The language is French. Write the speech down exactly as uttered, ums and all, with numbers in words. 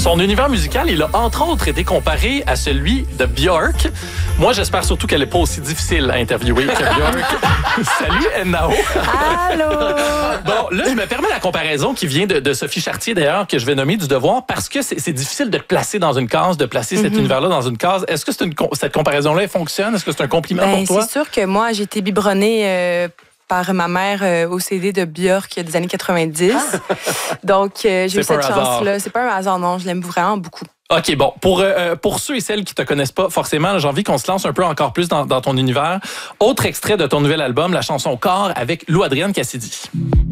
Son univers musical, il a entre autres été comparé à celui de Björk. Moi, j'espère surtout qu'elle n'est pas aussi difficile à interviewer que Björk. Salut, Nao. Allô. Bon, là, je me permets la comparaison qui vient de, de Sophie Chartier, d'ailleurs, que je vais nommer du Devoir, parce que c'est, c'est difficile de te placer dans une case, de placer mm-hmm. cet univers-là dans une case. Est-ce que c'est une, cette comparaison-là fonctionne? Est-ce que c'est un compliment ben, pour toi? C'est sûr que moi, j'ai été biberonnée euh, par ma mère euh, au C D de Björk des années quatre-vingt-dix. Donc, euh, j'ai eu cette chance-là. C'est pas un hasard, non. Je l'aime vraiment beaucoup. OK, bon. Pour, euh, pour ceux et celles qui te connaissent pas forcément, j'ai envie qu'on se lance un peu encore plus dans, dans ton univers. Autre extrait de ton nouvel album, la chanson Corps avec Lou Adrienne Cassidy.